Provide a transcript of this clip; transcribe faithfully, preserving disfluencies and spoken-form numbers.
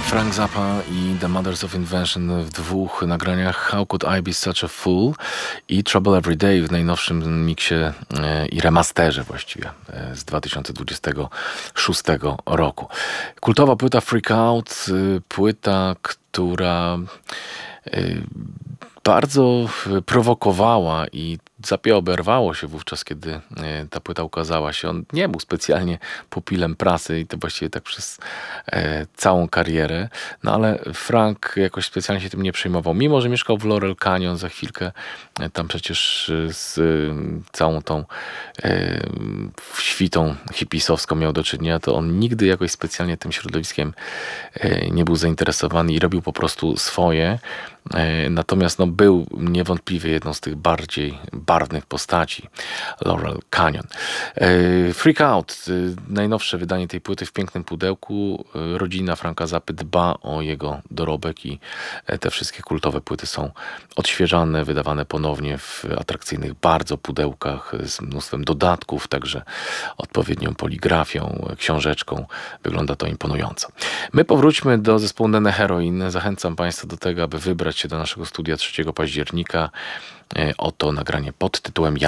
Frank Zappa i The Mothers of Invention w dwóch nagraniach How Could I Be Such a Fool i Trouble Every Day w najnowszym miksie e, i remasterze właściwie e, z dwa tysiące dwudziestego szóstego roku. Kultowa płyta Freak Out, e, płyta, która e, bardzo prowokowała i Zappie oberwało się wówczas, kiedy e, ta płyta ukazała się. On nie był specjalnie pupilem prasy i to właściwie tak przez e, całą karierę. No ale Frank jakoś specjalnie się tym nie przejmował. Mimo że mieszkał w Laurel Canyon, za chwilkę e, tam przecież z e, całą tą e, świtą hipisowską miał do czynienia, to on nigdy jakoś specjalnie tym środowiskiem e, nie był zainteresowany i robił po prostu swoje. E, natomiast no, był niewątpliwie jedną z tych bardziej barwnych postaci Laurel Canyon. E, Freak Out, e, najnowsze wydanie tej płyty w pięknym pudełku. E, rodzina Franka Zappy dba o jego dorobek i e, te wszystkie kultowe płyty są odświeżane, wydawane ponownie w atrakcyjnych bardzo pudełkach z mnóstwem dodatków, także odpowiednią poligrafią, książeczką. Wygląda to imponująco. My powróćmy do zespołu Nene Heroin. Zachęcam Państwa do tego, aby wybrać się do naszego studia trzeciego października. E, Oto nagranie pod tytułem